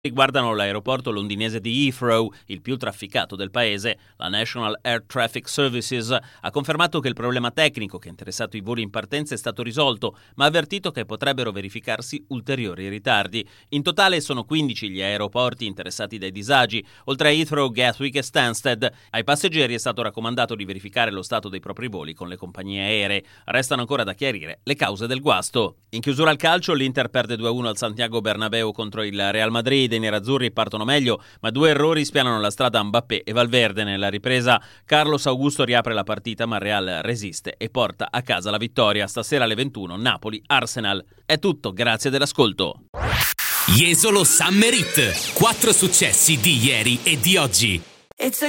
riguardano l'aeroporto londinese di Heathrow, il più trafficato del paese. La National Air Traffic Services ha confermato che il problema tecnico che ha interessato i voli in partenza è stato risolto, ma ha avvertito che potrebbero verificarsi ulteriori ritardi. In totale sono 15 gli aeroporti interessati dai disagi, oltre a Heathrow, Gatwick e Stansted. Ai passeggeri è stato raccomandato di verificare lo stato dei propri voli con le compagnie aeree. Restano ancora da chiarire le cause del guasto. In chiusura al calcio, l'Inter perde 2-1 al Santiago Bernabéu contro il Real Madrid. I nerazzurri partono meglio, ma 2 errori spianano la strada a Mbappé e Valverde. Nella ripresa Carlos Augusto riapre la partita, ma il Real resiste e porta a casa la vittoria. Stasera alle 21 Napoli-Arsenal. È tutto, grazie dell'ascolto. Jesolo Summer Hit. 4 successi di ieri e di oggi.